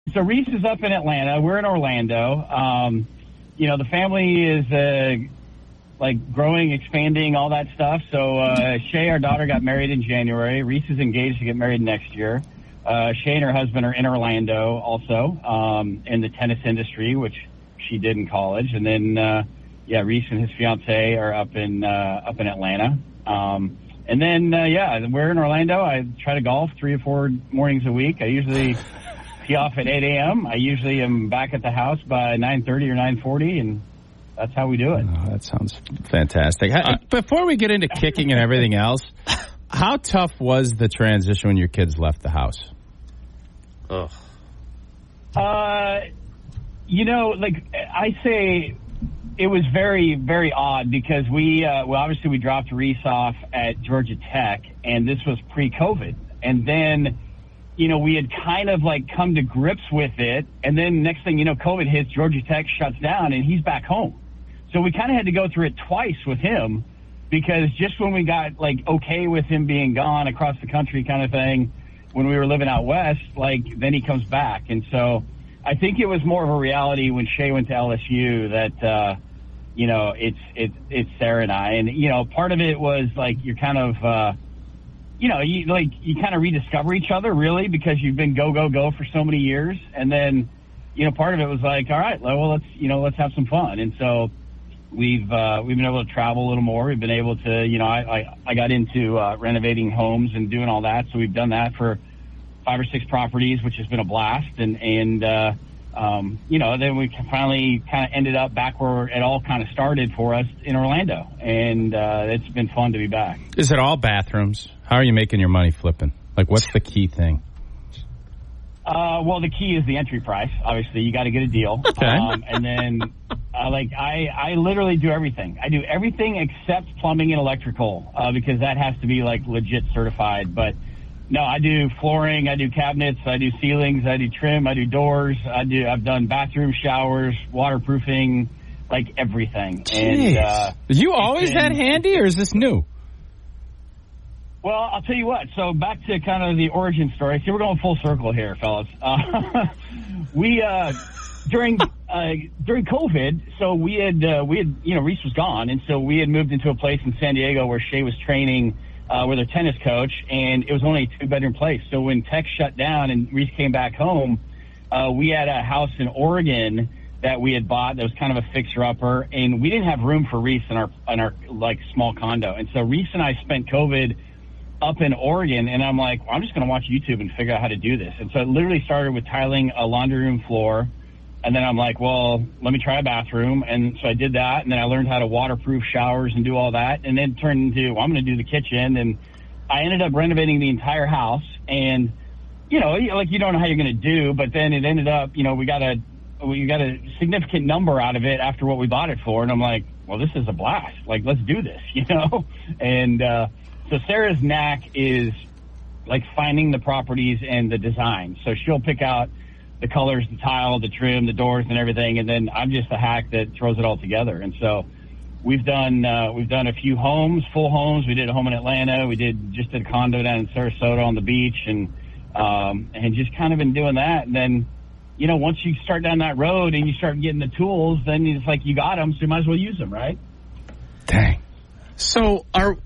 So Reese is up in Atlanta. We're in Orlando. The family is growing, expanding, all that stuff. So Shay, our daughter, got married in January. Reese is engaged to get married next year. Shay and her husband are in Orlando also, in the tennis industry, which she did in college. And then, Reese and his fiance are up in Atlanta. And then, we're in Orlando. I try to golf 3 or 4 mornings a week. I usually tee off at 8 a.m. I usually am back at the house by 9:30 or 9:40, and that's how we do it. Oh, that sounds fantastic. Before we get into kicking and everything else, how tough was the transition when your kids left the house? Oh. I say it was very, very odd because we dropped Reese off at Georgia Tech, and this was pre-COVID. And then, we had kind of come to grips with it. And then next thing you know, COVID hits, Georgia Tech shuts down, and he's back home. So we kind of had to go through it twice with him because just when we got okay with him being gone across the country kind of thing, when we were living out west, then he comes back. And so I think it was more of a reality when Shay went to LSU that, it's Sarah and I. And, part of it was you're kind of, you kind of rediscover each other really because you've been go for so many years. And then, part of it was all right, well, let's have some fun. And so we've been able to travel a little more. We've been able to, I got into renovating homes and doing all that. So we've done that for 5 or 6 properties, which has been a blast. And then we finally kind of ended up back where it all kind of started for us in Orlando. And it's been fun to be back. Is it all bathrooms? How are you making your money flipping? What's the key thing? Well, the key is the entry price. Obviously, you got to get a deal. Okay. And then, I literally do everything. I do everything except plumbing and electrical because that has to be legit certified. But no, I do flooring, I do cabinets, I do ceilings, I do trim, I do doors, I've done bathroom, showers, waterproofing, everything. Jeez. And you always had handy, or is this new? Well, I'll tell you what. So back to kind of the origin story. See, we're going full circle here, fellas. We during COVID, so we had Reese was gone, and so we had moved into a place in San Diego where Shay was training with her tennis coach, and it was only a 2-bedroom place. So when Tech shut down and Reese came back home, we had a house in Oregon that we had bought that was kind of a fixer-upper, and we didn't have room for Reese in our small condo. And so Reese and I spent COVID up in Oregon, and I'm like, well, I'm just going to watch YouTube and figure out how to do this. And so it literally started with tiling a laundry room floor, and then I'm like, well, let me try a bathroom. And so I did that, and then I learned how to waterproof showers and do all that, and then it turned into, well, I'm going to do the kitchen. And I ended up renovating the entire house, and, you don't know how you're going to do, but then it ended up, we got a significant number out of it after what we bought it for, and I'm like, well, this is a blast. Let's do this, And so Sarah's knack is finding the properties and the design. So she'll pick out the colors, the tile, the trim, the doors, and everything, and then I'm just the hack that throws it all together. And so we've done a few homes, full homes. We did a home in Atlanta. We just did a condo down in Sarasota on the beach, and just kind of been doing that. And then, once you start down that road and you start getting the tools, then it's you got them, so you might as well use them, right? Dang. So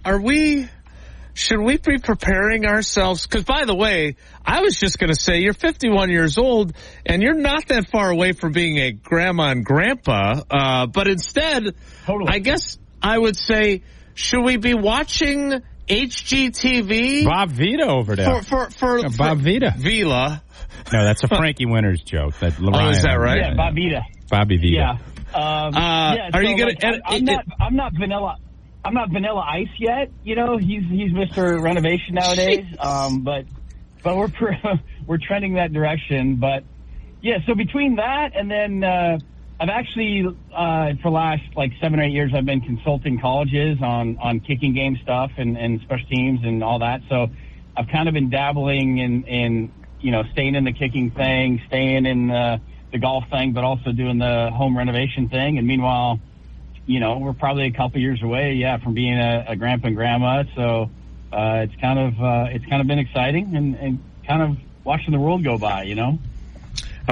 should we be preparing ourselves? Because, by the way, I was just going to say, you're 51 years old, and you're not that far away from being a grandma and grandpa. But instead, totally. I guess I would say, should we be watching HGTV? Bob Vita over there. Bob Vita. Vila. No, that's a Frankie Winters joke. That Oh, is that right? Yeah, Bob Vita. Bobby Vita. Yeah. Are you going to? I'm not vanilla. I'm not Vanilla Ice yet. He's Mr. Renovation nowadays. But we're trending that direction. But yeah, so between that and then I've actually for the last 7 or 8 years I've been consulting colleges on kicking game stuff and special teams and all that. So I've kind of been dabbling in staying in the kicking thing, staying in the golf thing, but also doing the home renovation thing. And meanwhile, we're probably a couple years away, from being a grandpa and grandma. So it's kind of been exciting and kind of watching the world go by,